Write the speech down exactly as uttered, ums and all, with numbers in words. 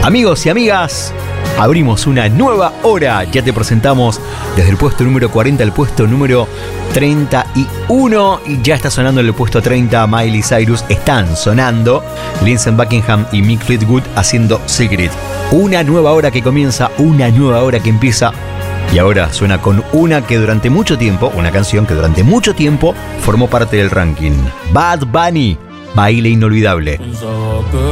Amigos y amigas, abrimos una nueva hora. Ya te presentamos desde el puesto número cuarenta al puesto número treinta y uno. Y ya está sonando en el puesto treinta Miley Cyrus. Están sonando Lindsey Buckingham y Mick Fleetwood haciendo Secret. Una nueva hora que comienza, una nueva hora que empieza. Y ahora suena con una que durante mucho tiempo, una canción que durante mucho tiempo formó parte del ranking. Bad Bunny, Baile Inolvidable. Pensaba que